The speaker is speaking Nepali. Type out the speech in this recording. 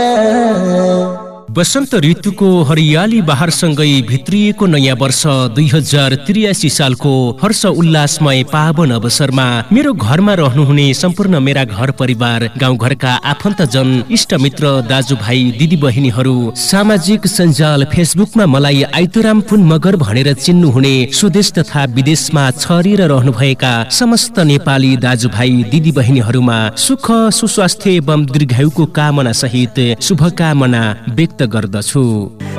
वसन्त ऋतुको हरियाली बहारसँगै भित्रिएको नयाँ वर्ष 2083 सालको हर्ष उल्लासमय पावन अवसरमा मेरो घरमा रहनुहुने सम्पूर्ण मेरा घर परिवार, गाउँघरका आफन्तजन, इष्टमित्र, दाजुभाइ, दिदीबहिनीहरू, सामाजिक सञ्जाल फेसबुकमा मलाई आइतुराम पुन मगर भनेर चिन्नुहुने, स्वदेश तथा विदेशमा छरिएर रहनुभएका समस्त नेपाली दाजुभाइ, दिदीबहिनीहरूमा सुख, सुस्वास्थ्य एवं दीर्घायुको कामना सहित शुभकामना व्यक्त गर्दछु।